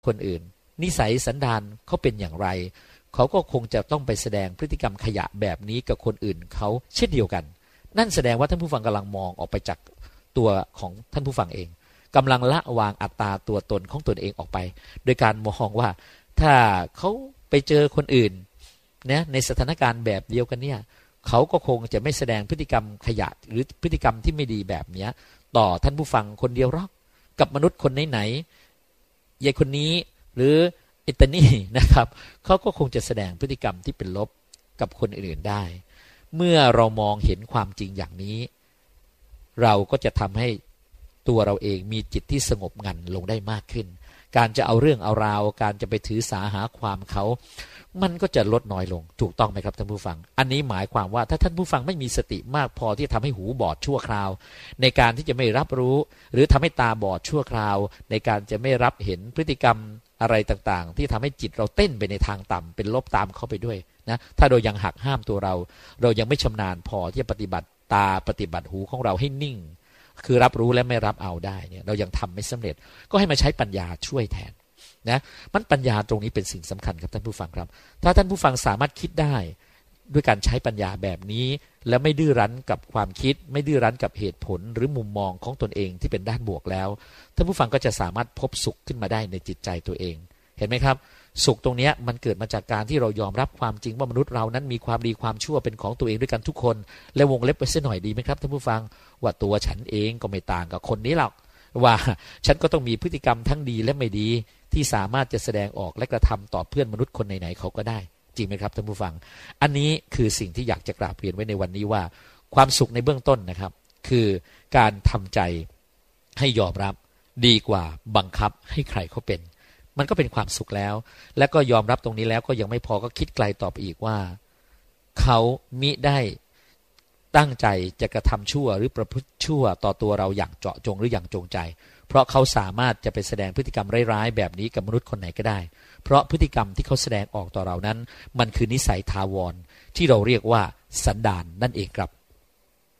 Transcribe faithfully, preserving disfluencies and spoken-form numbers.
คนอื่นนิสัยสันดานเขาเป็นอย่างไรเขาก็คงจะต้องไปแสดงพฤติกรรมขยะแบบนี้กับคนอื่นเขาเช่นเดียวกันนั่นแสดงว่าท่านผู้ฟังกำลังมองออกไปจากตัวของท่านผู้ฟังเองกำลังละวางอัตตาตัวตนของตนเองออกไปโดยการมองว่าถ้าเขาไปเจอคนอื่นเนี่ยในสถานการณ์แบบเดียวกันเนี่ยเขาก็คงจะไม่แสดงพฤติกรรมขยะหรือพฤติกรรมที่ไม่ดีแบบนี้ต่อท่านผู้ฟังคนเดียวหรอกกับมนุษย์คนไหนๆยายคนนี้หรืออิตานี่นะครับเขาก็คงจะแสดงพฤติกรรมที่เป็นลบกับคนอื่นๆได้เมื่อเรามองเห็นความจริงอย่างนี้เราก็จะทำให้ตัวเราเองมีจิตที่สงบงันลงได้มากขึ้นการจะเอาเรื่องเอาราวการจะไปถือสาหาความเขามันก็จะลดน้อยลงถูกต้องไหมครับท่านผู้ฟังอันนี้หมายความว่าถ้าท่านผู้ฟังไม่มีสติมากพอที่จะทำให้หูบอดชั่วคราวในการที่จะไม่รับรู้หรือทำให้ตาบอดชั่วคราวในการจะไม่รับเห็นพฤติกรรมอะไรต่างๆที่ทำให้จิตเราเต้นไปในทางต่ำเป็นลบตามเข้าไปด้วยนะถ้าเรายังหักห้ามตัวเราเรายังไม่ชำนาญพอที่จะปฏิบัติตาปฏิบัติหูของเราให้นิ่งคือรับรู้และไม่รับเอาได้เนี่ยเรายังทำไม่สำเร็จก็ให้มาใช้ปัญญาช่วยแทนนะมันปัญญาตรงนี้เป็นสิ่งสำคัญครับท่านผู้ฟังครับถ้าท่านผู้ฟังสามารถคิดได้ด้วยการใช้ปัญญาแบบนี้และไม่ดื้อรั้นกับความคิดไม่ดื้อรั้นกับเหตุผลหรือมุมมองของตนเองที่เป็นด้านบวกแล้วท่านผู้ฟังก็จะสามารถพบสุขขึ้นมาได้ในจิตใจตัวเองเห็นไหมครับสุขตรงนี้มันเกิดมาจากการที่เรายอมรับความจริงว่ามนุษย์เรานั้นมีความดีความชั่วเป็นของตัวเองด้วยกันทุกคนและวงเล็บไว้สักหน่อยดีไหมครับท่านผู้ฟังว่าตัวฉันเองก็ไม่ต่างกับคนนี้หรอกว่าฉันก็ต้องมีพฤติกรรมทั้งดีและไม่ดีที่สามารถจะแสดงออกและกระทำต่อเพื่อนมนุษย์คนไหนๆเขาก็ได้จริงไหมครับท่านผู้ฟังอันนี้คือสิ่งที่อยากจะกราบเรียนไว้ในวันนี้ว่าความสุขในเบื้องต้นนะครับคือการทำใจให้ยอมรับดีกว่าบังคับให้ใครเขาเป็นมันก็เป็นความสุขแล้วและก็ยอมรับตรงนี้แล้วก็ยังไม่พอก็คิดไกลต่อไปอีกว่าเขามิได้ตั้งใจจะกระทำชั่วหรือประพฤติชั่วต่อตัวเราอย่างเจาะจงหรืออย่างจงใจเพราะเขาสามารถจะไปแสดงพฤติกรรมร้ายๆแบบนี้กับมนุษย์คนไหนก็ได้เพราะพฤติกรรมที่เขาแสดงออกต่อเรานั้นมันคือนิสัยทาวรที่เราเรียกว่าสันดานนั่นเองครับ